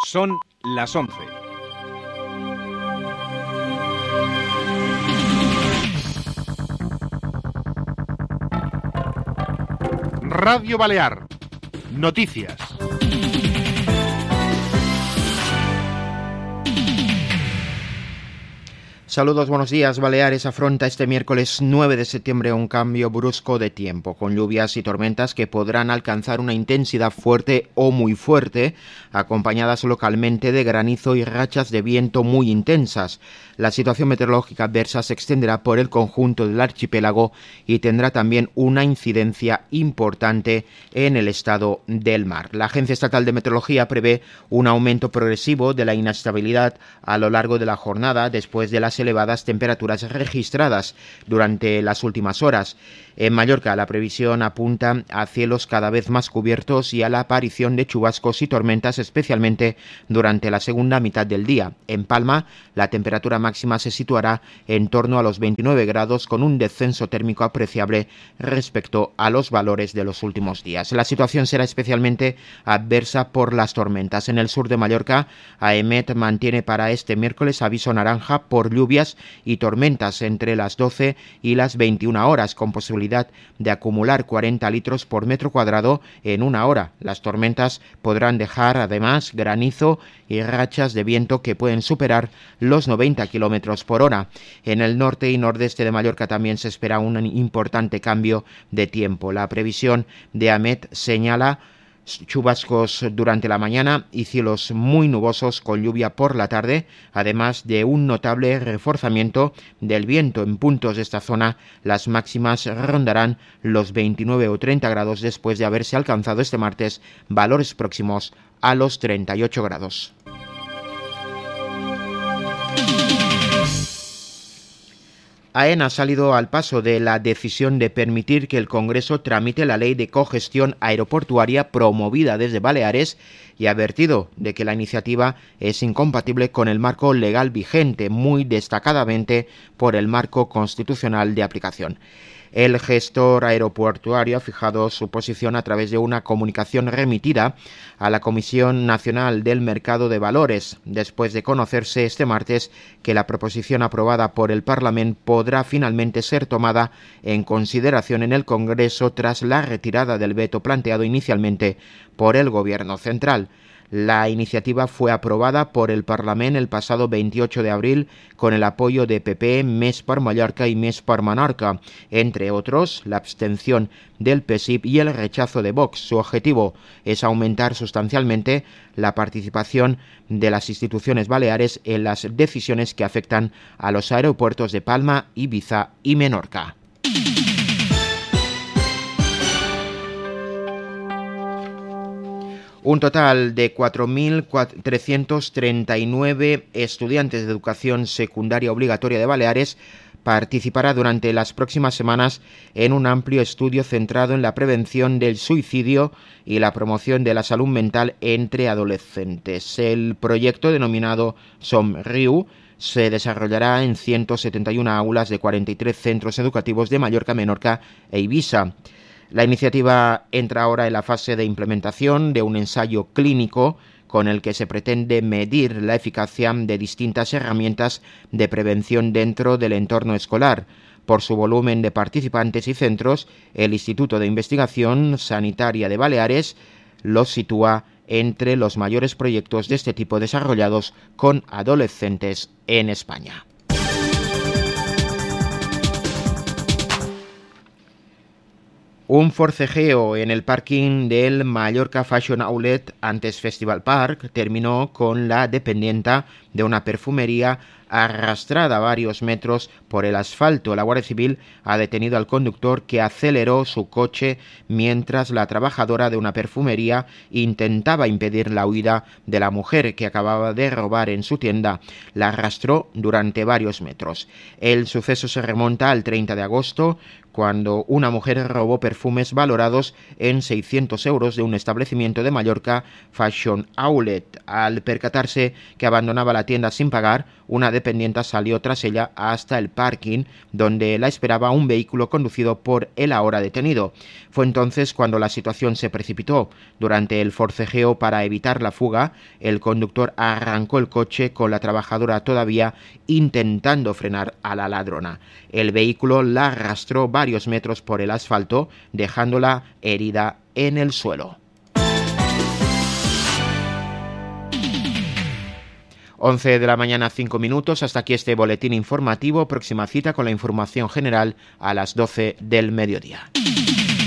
Son las 11. Radio Balear. Noticias. Saludos, buenos días. Baleares afronta este miércoles 9 de septiembre un cambio brusco de tiempo, con lluvias y tormentas que podrán alcanzar una intensidad fuerte o muy fuerte, acompañadas localmente de granizo y rachas de viento muy intensas. La situación meteorológica adversa se extenderá por el conjunto del archipiélago y tendrá también una incidencia importante en el estado del mar. La Agencia Estatal de Meteorología prevé un aumento progresivo de la inestabilidad a lo largo de la jornada después de las elevadas temperaturas registradas durante las últimas horas. En Mallorca, la previsión apunta a cielos cada vez más cubiertos y a la aparición de chubascos y tormentas, especialmente durante la segunda mitad del día. En Palma, la temperatura máxima se situará en torno a los 29 grados, con un descenso térmico apreciable respecto a los valores de los últimos días. La situación será especialmente adversa por las tormentas. En el sur de Mallorca, AEMET mantiene para este miércoles aviso naranja por lluvias y tormentas entre las 12 y las 21 horas, con posibilidad de acumular 40 litros por metro cuadrado en una hora. Las tormentas podrán dejar además granizo y rachas de viento que pueden superar los 90 kilómetros por hora. En el norte y nordeste de Mallorca también se espera un importante cambio de tiempo. La previsión de AEMET señala chubascos durante la mañana y cielos muy nubosos con lluvia por la tarde, además de un notable reforzamiento del viento. En puntos de esta zona, las máximas rondarán los 29 o 30 grados después de haberse alcanzado este martes valores próximos a los 38 grados. AENA ha salido al paso de la decisión de permitir que el Congreso tramite la ley de cogestión aeroportuaria promovida desde Baleares y ha advertido de que la iniciativa es incompatible con el marco legal vigente, muy destacadamente por el marco constitucional de aplicación. El gestor aeroportuario ha fijado su posición a través de una comunicación remitida a la Comisión Nacional del Mercado de Valores, después de conocerse este martes que la proposición aprobada por el Parlamento podrá finalmente ser tomada en consideración en el Congreso tras la retirada del veto planteado inicialmente por el Gobierno central. La iniciativa fue aprobada por el Parlamento el pasado 28 de abril con el apoyo de PP, Més per Mallorca y Més per Menorca, entre otros la abstención del PSIP y el rechazo de Vox. Su objetivo es aumentar sustancialmente la participación de las instituciones baleares en las decisiones que afectan a los aeropuertos de Palma, Ibiza y Menorca. Un total de 4.339 estudiantes de educación secundaria obligatoria de Baleares participará durante las próximas semanas en un amplio estudio centrado en la prevención del suicidio y la promoción de la salud mental entre adolescentes. El proyecto, denominado Somriu, se desarrollará en 171 aulas de 43 centros educativos de Mallorca, Menorca e Ibiza. La iniciativa entra ahora en la fase de implementación de un ensayo clínico con el que se pretende medir la eficacia de distintas herramientas de prevención dentro del entorno escolar. Por su volumen de participantes y centros, el Instituto de Investigación Sanitaria de Baleares los sitúa entre los mayores proyectos de este tipo desarrollados con adolescentes en España. Un forcejeo en el parking del Mallorca Fashion Outlet, antes Festival Park, terminó con la dependienta de una perfumería arrastrada varios metros por el asfalto. La Guardia Civil ha detenido al conductor, que aceleró su coche mientras la trabajadora de una perfumería intentaba impedir la huida de la mujer que acababa de robar en su tienda. La arrastró durante varios metros. El suceso se remonta al 30 de agosto, cuando una mujer robó perfumes valorados en 600 euros de un establecimiento de Mallorca, Fashion Outlet. Al percatarse que abandonaba la tienda sin pagar, una dependienta salió tras ella hasta el parking, donde la esperaba un vehículo conducido por el ahora detenido. Fue entonces cuando la situación se precipitó. Durante el forcejeo para evitar la fuga, el conductor arrancó el coche con la trabajadora todavía intentando frenar a la ladrona. El vehículo la arrastró varios metros por el asfalto, dejándola herida en el suelo. 11 de la mañana, 5 minutos. Hasta aquí este boletín informativo. Próxima cita con la información general a las 12 del mediodía.